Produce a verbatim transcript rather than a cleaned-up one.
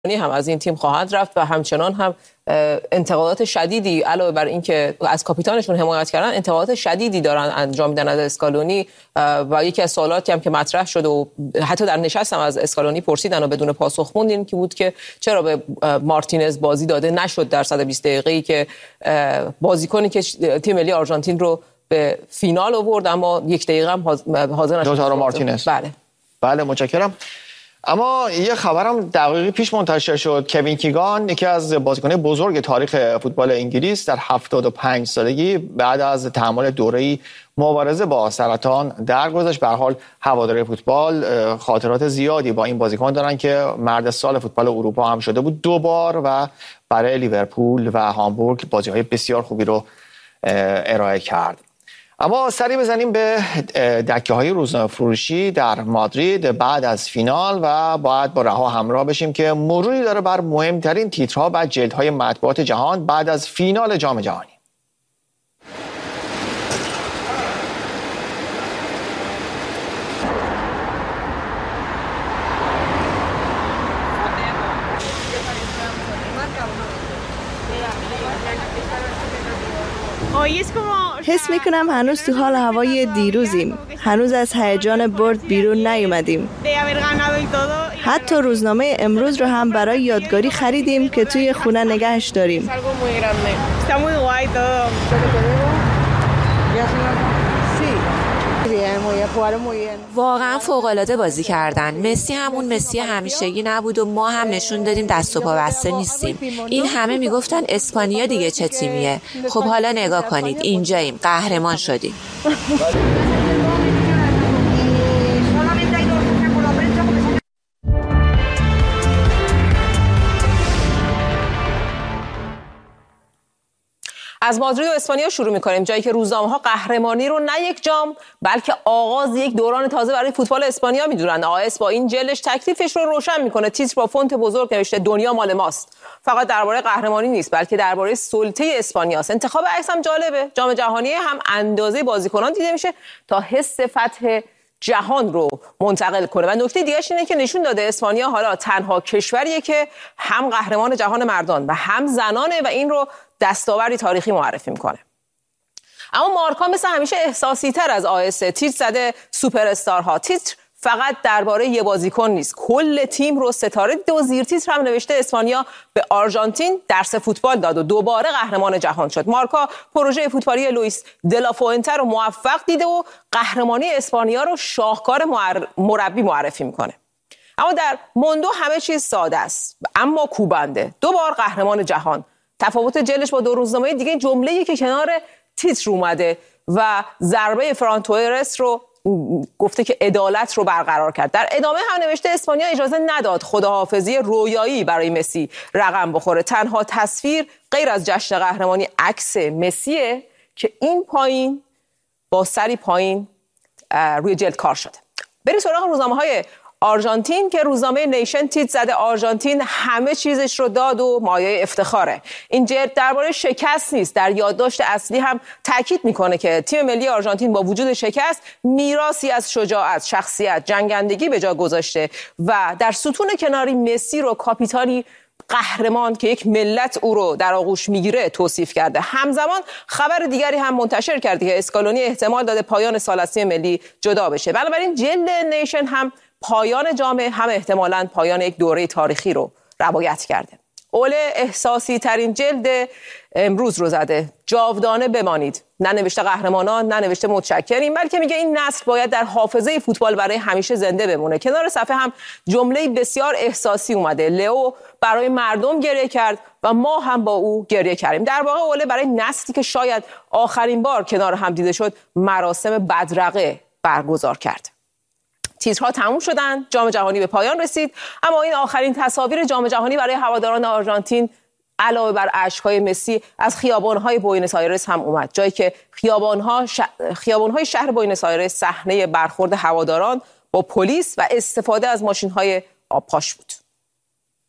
هم از این تیم خواهد رفت و همچنان هم انتقادات شدیدی علاوه بر اینکه از کاپیتانشون حمایت کردن، انتقادات شدیدی دارن انجام میدن از اسکالونی و یکی از سوالاتی هم که مطرح شد و حتی در نشست هم از اسکالونی پرسیدن و بدون پاسخ موندین که بود که چرا به مارتینز بازی داده نشد در صد و بیست دقیقه‌ای که بازیکنی که تیم ملی آرژانتین رو به فینال آورد اما یک دقیقه هم حاضر نشد. لوتارو مارتینز. بله. بله متشکرم. اما یه خبرم دقیقی پیش منتشر شد. کوین کیگان یکی از بازیکنان بزرگ تاریخ فوتبال انگلیس در هفتاد و پنج سالگی بعد از تحمل دوره‌ای مبارزه با سرطان درگذشت. به هر حال هواداری فوتبال خاطرات زیادی با این بازیکن دارن که مرد سال فوتبال اروپا هم شده بود دو بار و برای لیورپول و هامبورگ بازی‌های بسیار خوبی رو ارائه کرد. اما سری بزنیم به دکه‌های روزنامه فروشی در مادرید بعد از فینال و باید با رها همراه بشیم که مروری داره بر مهمترین تیترها و جلدهای مطبوعات جهان بعد از فینال جام جهانی. حس میکنم هنوز تو حال هوای دیروزیم. هنوز از هیجان برد بیرون نیومدیم. حتی روزنامه امروز رو هم برای یادگاری خریدیم که توی خونه نگهش داریم. واقعا فوق‌العاده بازی کردن. مسی همون مسی همیشگی نبود و ما هم نشون دادیم دست و پا بسته نیستیم. این همه میگفتن اسپانیا دیگه چه تیمیه. خب حالا نگاه کنید، اینجاییم، قهرمان شدیم. از مادرید و اسپانیا شروع می‌کنیم، جایی که روزنامه‌ها قهرمانی رو نه یک جام بلکه آغاز یک دوران تازه برای فوتبال اسپانیا می‌دونن. آیس با این جلدش تکلیفش رو روشن می‌کنه. تیتر با فونت بزرگ نوشته دنیا مال ماست. فقط درباره قهرمانی نیست بلکه درباره سلطه اسپانیاست. انتخاب عکس هم جالبه. جام جهانی هم اندازه بازیکنان دیده میشه تا حس فتح جهان رو منتقل کنه. و نکته دیگه‌اش اینه که نشون داده اسپانیا حالا تنها کشوریه که هم قهرمان جهان مردان و هم زنانه و این رو دستاوردی تاریخی معرفی میکنه. اما مارکا مثل همیشه احساسی تر از آیس تیتر زده سوپر استارها. تیتر فقط درباره یه بازیکن نیست، کل تیم رو ستاره دیده و زیر تیتر هم نوشته اسپانیا به آرژانتین درس فوتبال داد و دوباره قهرمان جهان شد. مارکا پروژه فوتبالی لوئیس دلافوئنته رو موفق دیده و قهرمانی اسپانیا رو شاهکار مربی معرفی میکنه. اما در موندو همه چیز ساده است اما کوبنده. دو بار قهرمان جهان. تفاوت جلش با دو روزنامه دیگه جمله‌ای که کنار تیتر اومده و ضربه فران تورس رو گفته که عدالت رو برقرار کرد. در ادامه هم نوشته اسپانیا اجازه نداد خداحافظی رویایی برای مسی رقم بخوره. تنها تصویر غیر از جشن قهرمانی عکس مسیه که این پایین با سری پایین روی جلد کار شده. بریم سراغ روزنامه‌های آرژانتین که روزنامه نیشن تیتر زده آرژانتین همه چیزش رو داد و مایه افتخاره. این جلد درباره شکست نیست، در یادداشت اصلی هم تاکید میکنه که تیم ملی آرژانتین با وجود شکست میراثی از شجاعت، شخصیت، جنگندگی به جا گذاشته و در ستون کناری مسی رو کاپیتانی قهرمان که یک ملت او رو در آغوش میگیره توصیف کرده. همزمان خبر دیگری هم منتشر کرده که اسکالونی احتمال داده پایان سال از تیم ملی جدا بشه. بنابراین جلد نیشن هم پایان جام هم احتمالاً پایان یک دوره تاریخی رو روایت کرده. اوله احساسی ترین جلد امروز رو زده. جاودانه بمانید. نه نوشته قهرمانان، نه نوشته متشکریم، بلکه میگه این نسل باید در حافظه فوتبال برای همیشه زنده بمونه. کنار صفحه هم جمله بسیار احساسی اومده. لئو برای مردم گریه کرد و ما هم با او گریه کردیم. در واقع اوله برای نسلی که شاید آخرین بار کنار هم دیده شد مراسم بدرقه برگزار کرد. تیترها تموم شدن، جام جهانی به پایان رسید، اما این آخرین تصاویر جام جهانی برای هواداران آرژانتین علاوه بر اشک‌های مسی از خیابان‌های بوئنوس آیرس هم اومد، جایی که خیابان‌ها ش... خیابان‌های شهر بوئنوس آیرس صحنه برخورد هواداران با پلیس و استفاده از ماشین‌های آبپاش بود.